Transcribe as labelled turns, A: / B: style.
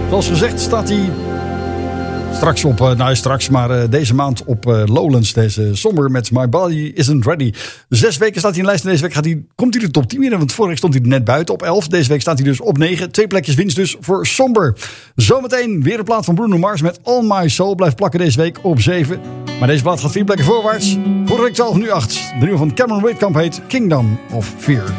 A: Zoals gezegd staat hij deze maand op Lowlands. Deze Somber met My Body Isn't Ready. 6 weken staat hij in de lijst en deze week komt hij de top 10 in. Want vorige week stond hij er net buiten op 11. Deze week staat hij dus op 9. 2 plekjes winst dus voor Somber. Zometeen weer een plaat van Bruno Mars met All My Soul. Blijft plakken deze week op 7. Maar deze plaat gaat 4 plekken voorwaarts. Vorige week 12, nu 8. De nieuwe van Cameron Whitcomb heet Kingdom of Fear.